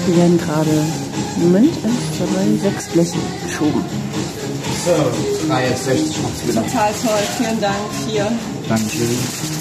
Hier werden gerade, Moment, 1, 2, 3, 6 Bleche geschoben. So, 3,60 macht's wieder. Total toll, vielen Dank. Hier. Dankeschön.